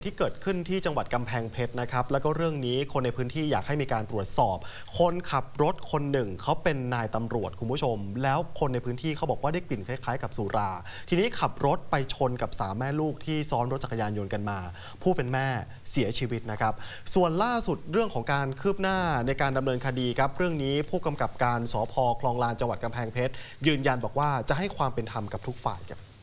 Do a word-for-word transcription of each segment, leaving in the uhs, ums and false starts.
ที่เกิดขึ้นที่จังหวัดกำแพงเพชรนะครับแล้วก็เรื่องนี้คนในพื้นที่อยากให้มีการตรวจสอบคนขับรถคนหนึ่งเขาเป็นนายตำรวจคุณผู้ชมแล้วคนในพื้นที่เขาบอกว่าได้กลิ่นคล้ายๆกับสุราทีนี้ขับรถไปชนกับสามแม่ลูกที่ซ้อนรถจักรยานยนต์กันมาผู้เป็นแม่เสียชีวิตนะครับส่วนล่าสุดเรื่องของการคืบหน้าในการดำเนินคดีครับเรื่องนี้ผู้กำกับการสภ.คลองลานจังหวัดกำแพงเพชรยืนยันบอกว่าจะให้ความเป็นธรรมกับทุกฝ่ายครับ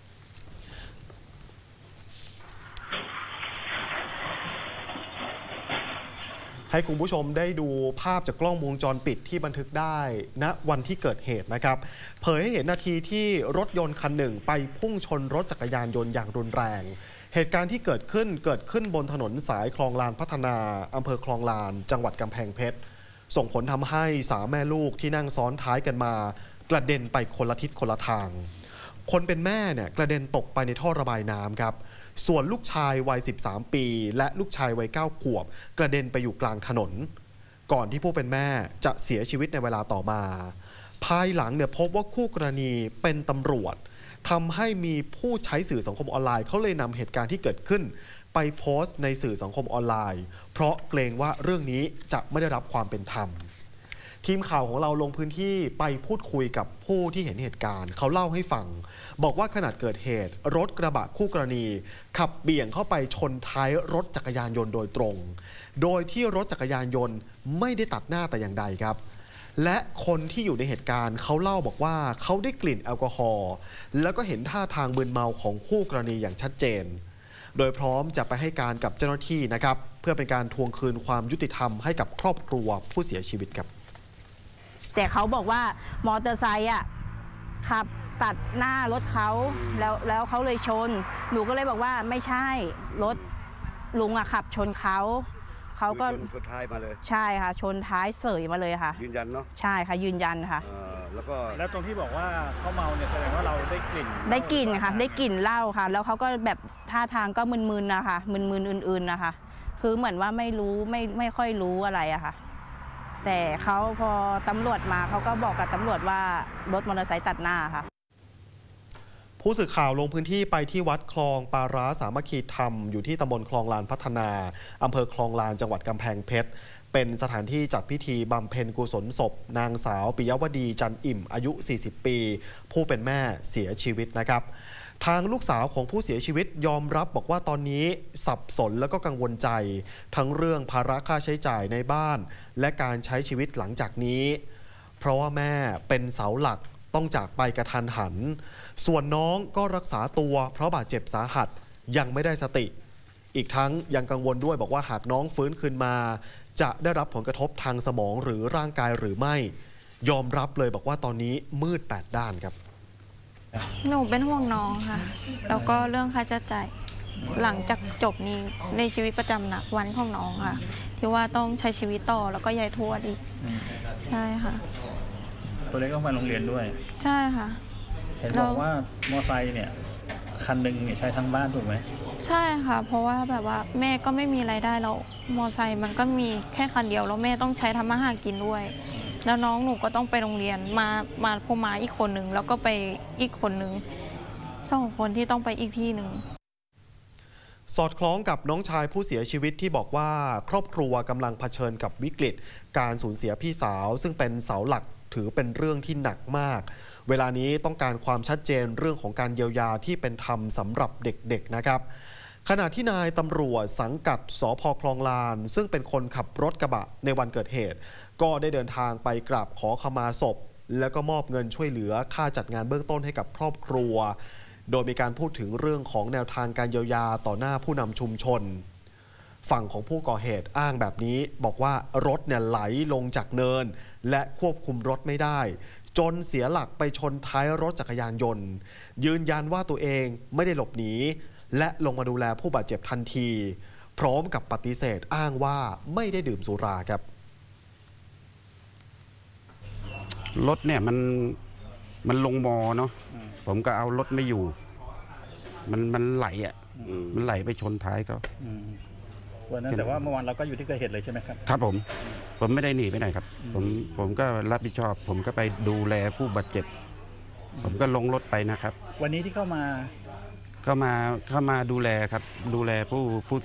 ให้คุณผู้ชมได้ดูภาพจากกล้องวงจรปิดที่บันทึกได้ณวันที่เกิดเหตุนะครับเผยให้เห็นนาทีที่รถยนต์คันหนึ่งไปพุ่งชนรถจักรยานยนต์อย่างรุนแรงเหตุการณ์ที่เกิดขึ้นเกิดขึ้นบนถนนสายคลองลานพัฒนาอำเภอคลองลานจังหวัดกำแพงเพชรส่งผลทำให้สามแม่ลูกที่นั่งซ้อนท้ายกันมากระเด็นไปคนละทิศคนละทางคนเป็นแม่เนี่ยกระเด็นตกไปในท่อระบายน้ำครับส่วนลูกชายวัยสิบสามปีและลูกชายวัยเก้าขวบกระเด็นไปอยู่กลางถนนก่อนที่ผู้เป็นแม่จะเสียชีวิตในเวลาต่อมาภายหลังเนี่ยพบว่าคู่กรณีเป็นตำรวจทำให้มีผู้ใช้สื่อสังคมออนไลน์เขาเลยนำเหตุการณ์ที่เกิดขึ้นไปโพสต์ในสื่อสังคมออนไลน์เพราะเกรงว่าเรื่องนี้จะไม่ได้รับความเป็นธรรมทีมข่าวของเราลงพื้นที่ไปพูดคุยกับผู้ที่เห็นเหตุการณ์เขาเล่าให้ฟังบอกว่าขณะเกิดเหตุรถกระบะคู่กรณีขับเบี่ยงเข้าไปชนท้ายรถจักรยานยนต์โดยตรงโดยที่รถจักรยานยนต์ไม่ได้ตัดหน้าแต่อย่างใดครับและคนที่อยู่ในเหตุการณ์เขาเล่าบอกว่าเขาได้กลิ่นแอลกอฮอล์แล้วก็เห็นท่าทางมึนเมาของคู่กรณีอย่างชัดเจนโดยพร้อมจะไปให้การกับเจ้าหน้าที่นะครับเพื่อเป็นการทวงคืนความยุติธรรมให้กับครอบครัวผู้เสียชีวิตครับแต่เขาบอกว่ามอเตอร์ไซค์อ่ะขับตัดหน้ารถเขาแล้วแล้วเขาเลยชนหนูก็เลยบอกว่าไม่ใช่รถลุงอ่ะขับชนเขาเขาก็ชนท้ายมาเลยใช่ค่ะชนท้ายเสยมาเลยค่ะยืนยันเนาะใช่ค่ะยืนยันค่ะแล้วก็แล้วตรงที่บอกว่าเขาเมาเนี่ยแสดงว่าเราได้กลิ่นได้กลิ่นค่ะได้กลิ่นเหล้าค่ะแล้วเขาก็แบบท่าทางก็มึนๆนะคะมึนๆอื่นๆนะคะคือเหมือนว่าไม่รู้ไม่ไม่ค่อยรู้อะไรอะค่ะแต่เขาพอตำรวจมาเขาก็บอกกับตำรวจว่ารถมอเตอร์ไซค์ตัดหน้าค่ะผู้สื่อข่าวลงพื้นที่ไปที่วัดคลองปาร้าสามัคคีธรรมอยู่ที่ตำบลคลองลานพัฒนาอำเภอคลองลานจังหวัดกำแพงเพชรเป็นสถานที่จัดพิธีบำเพ็ญกุศลศพนางสาวปิยวดีจันอิ่มอายุสี่สิบปีผู้เป็นแม่เสียชีวิตนะครับทางลูกสาวของผู้เสียชีวิตยอมรับบอกว่าตอนนี้สับสนและก็กังวลใจทั้งเรื่องภาระค่าใช้จ่ายในบ้านและการใช้ชีวิตหลังจากนี้เพราะว่าแม่เป็นเสาหลักต้องจากไปกระทันหันส่วนน้องก็รักษาตัวเพราะบาดเจ็บสาหัสยังไม่ได้สติอีกทั้งยังกังวลด้วยบอกว่าหากน้องฟื้นคืนมาจะได้รับผลกระทบทางสมองหรือร่างกายหรือไม่ยอมรับเลยบอกว่าตอนนี้มืดแปดด้านครับหนูเป็นห่วงน้องค่ะแล้วก็เรื่องค่าใช้จ่ายหลังจากจบนี้ในชีวิตประจำนะวันของน้องค่ะที่ว่าต้องใช้ชีวิตต่อแล้วก็ยายทวดอีกใช่ค่ะตัวเล็กก็มาโรงเรียนด้วยใช่ค่ะเห็นบอกว่ามอไซค์เนี่ยคันหนึ่งเนี่ยใช้ทั้งบ้านถูกไหมใช่ค่ะเพราะว่าแบบว่าแม่ก็ไม่มีรายได้แล้วมอไซค์มันก็มีแค่คันเดียวแล้วแม่ต้องใช้ทำมาหากินด้วยแล้วน้องหนูก็ต้องไปโรงเรียนมามาพมาอีกคนหนึ่งแล้วก็ไปอีกคนหนึ่งสองคนที่ต้องไปอีกที่หนึ่งสอดคล้องกับน้องชายผู้เสียชีวิตที่บอกว่าครอบครัวกำลังเผชิญกับวิกฤตการสูญเสียพี่สาวซึ่งเป็นเสาหลักถือเป็นเรื่องที่หนักมากเวลานี้ต้องการความชัดเจนเรื่องของการเยียวยาที่เป็นธรรมสำหรับเด็กๆนะครับขณะที่นายตำรวจสังกัดสภ.คลองลานซึ่งเป็นคนขับรถกระบะในวันเกิดเหตุก็ได้เดินทางไปกราบขอขมาศพแล้วก็มอบเงินช่วยเหลือค่าจัดงานเบื้องต้นให้กับครอบครัวโดยมีการพูดถึงเรื่องของแนวทางการเยียวยาต่อหน้าผู้นำชุมชนฝั่งของผู้ก่อเหตุอ้างแบบนี้บอกว่ารถเนี่ยไหลลงจากเนินและควบคุมรถไม่ได้จนเสียหลักไปชนท้ายรถจักรยานยนต์ยืนยันว่าตัวเองไม่ได้หลบหนีและลงมาดูแลผู้บาดเจ็บทันทีพร้อมกับปฏิเสธอ้างว่าไม่ได้ดื่มสุราครับรถเนี่ยมันมันลงมอเนาะผมก็เอารถไม่อยู่มันมันไหลอ่ะมันไหลไปชนท้ายเขาวันนั้นแต่ว่าเมื่อวานเราก็อยู่ที่เกิดเหตุเลยใช่ไหมครับครับผมผมไม่ได้หนีไปไหนครับผมผมก็รับผิดชอบผมก็ไปดูแลผู้บาดเจ็บผมก็ลงรถไปนะครับวันนี้ที่เข้ามาเข้ามาเข้ามาดูแลครับ ดูแลผู้ผู้